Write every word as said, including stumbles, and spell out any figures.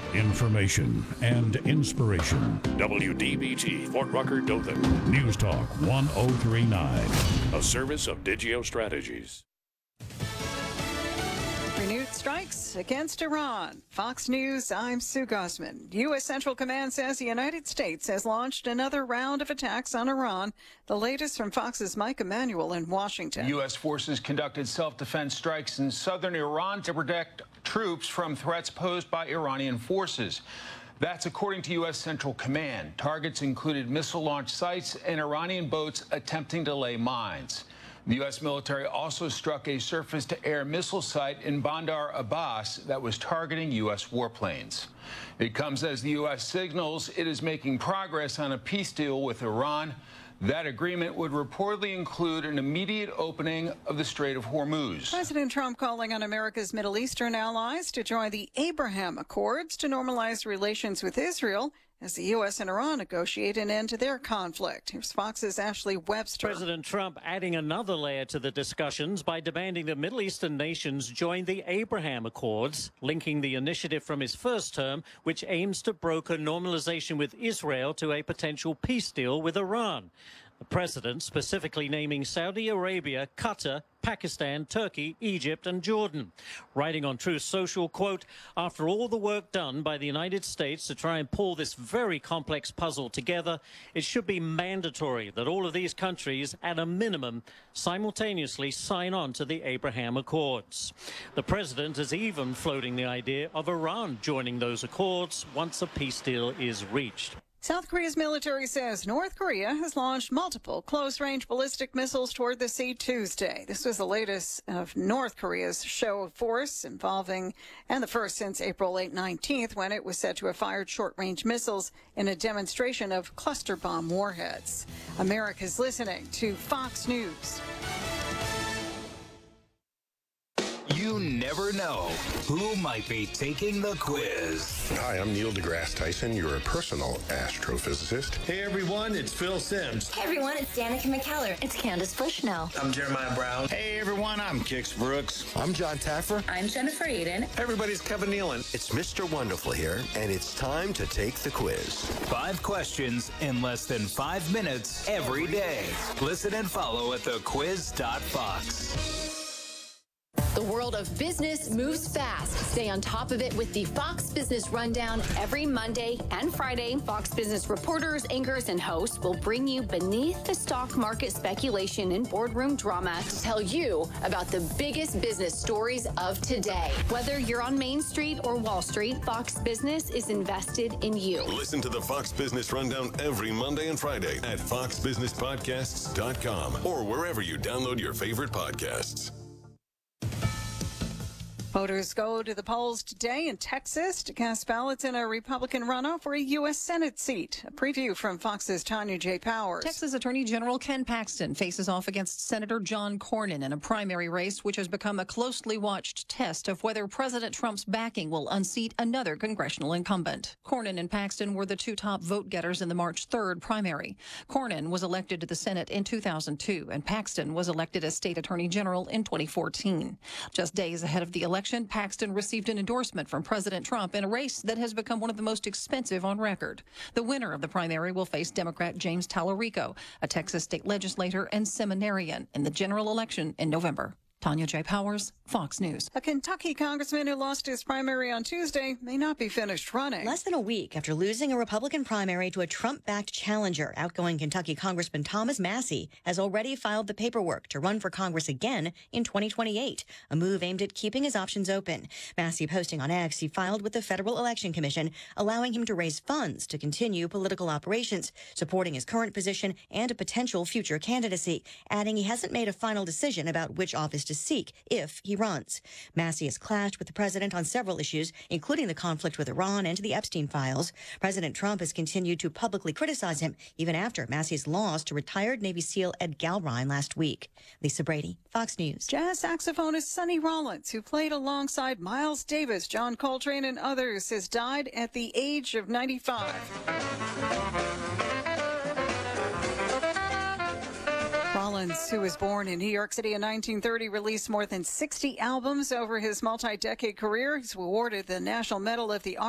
Information and inspiration. W D B T, Fort Rucker, Dothan. News Talk one oh three point nine. A service of Digio Strategies. Renewed strikes against Iran. Fox News, I'm Sue Gosman. U S. Central Command says the United States has launched another round of attacks on Iran. The latest from Fox's Mike Emanuel in Washington. U S forces conducted self-defense strikes in southern Iran to protect troops from threats posed by Iranian forces. That's according to U S. Central Command. Targets included missile launch sites and Iranian boats attempting to lay mines. The U S military also struck a surface-to-air missile site in Bandar Abbas that was targeting U S warplanes. It comes as the U S signals it is making progress on a peace deal with Iran. That agreement would reportedly include an immediate opening of the Strait of Hormuz. President Trump calling on America's Middle Eastern allies to join the Abraham Accords to normalize relations with Israel as the U S and Iran negotiate an end to their conflict. Here's Fox's Ashley Webster. President Trump adding another layer to the discussions by demanding that Middle Eastern nations join the Abraham Accords, linking the initiative from his first term, which aims to broker normalization with Israel to a potential peace deal with Iran. The president specifically naming Saudi Arabia, Qatar, Pakistan, Turkey, Egypt and Jordan. Writing on Truth Social, quote, after all the work done by the United States to try and pull this very complex puzzle together, it should be mandatory that all of these countries, at a minimum, simultaneously sign on to the Abraham Accords. The president is even floating the idea of Iran joining those accords once a peace deal is reached. South Korea's military says North Korea has launched multiple close-range ballistic missiles toward the sea Tuesday. This was the latest of North Korea's show of force involving, and the first since April eighth, nineteenth, when it was said to have fired short-range missiles in a demonstration of cluster bomb warheads. America's listening to Fox News. You never know who might be taking the quiz. Hi, I'm Neil deGrasse Tyson, your personal astrophysicist. Hey everyone, it's Phil Simms. Hey everyone, it's Danica McKellar. It's Candace Bushnell. I'm Jeremiah Brown. Hey everyone, I'm Kix Brooks. I'm John Taffer. I'm Jennifer Aiden. Everybody's Kevin Nealon. It's Mister Wonderful here, and it's time to take the quiz. Five questions in less than five minutes every day. Listen and follow at the quiz dot fox. The world of business moves fast. Stay on top of it with the Fox Business Rundown every Monday and Friday. Fox Business reporters, anchors, and hosts will bring you beneath the stock market speculation and boardroom drama to tell you about the biggest business stories of today. Whether you're on Main Street or Wall Street, Fox Business is invested in you. Listen to the Fox Business Rundown every Monday and Friday at fox business podcasts dot com or wherever you download your favorite podcasts. Voters go to the polls today in Texas to cast ballots in a Republican runoff for a U S. Senate seat. A preview from Fox's Tanya J. Powers. Texas Attorney General Ken Paxton faces off against Senator John Cornyn in a primary race, which has become a closely watched test of whether President Trump's backing will unseat another congressional incumbent. Cornyn and Paxton were the two top vote-getters in the March third primary. Cornyn was elected to the Senate in two thousand two, and Paxton was elected as state attorney general in twenty fourteen. Just days ahead of the election, Paxton received an endorsement from President Trump in a race that has become one of the most expensive on record. The winner of the primary will face Democrat James Tallarico, a Texas state legislator and seminarian, in the general election in November. Tanya J. Powers, Fox News. A Kentucky congressman who lost his primary on Tuesday may not be finished running. Less than a week after losing a Republican primary to a Trump-backed challenger, outgoing Kentucky Congressman Thomas Massie has already filed the paperwork to run for Congress again in twenty twenty-eight, a move aimed at keeping his options open. Massie posting on X, he filed with the Federal Election Commission, allowing him to raise funds to continue political operations, supporting his current position and a potential future candidacy, adding he hasn't made a final decision about which office to seek if he runs. Massie has clashed with the president on several issues, including the conflict with Iran and the Epstein files. President Trump has continued to publicly criticize him, even after Massie's loss to retired Navy SEAL Ed Galbrine last week. Lisa Brady, Fox News. Jazz saxophonist Sonny Rollins, who played alongside Miles Davis, John Coltrane, and others, has died at the age of ninety-five. Rollins, who was born in New York City in nineteen thirty, released more than sixty albums over his multi-decade career. He's awarded the National Medal of the Arts.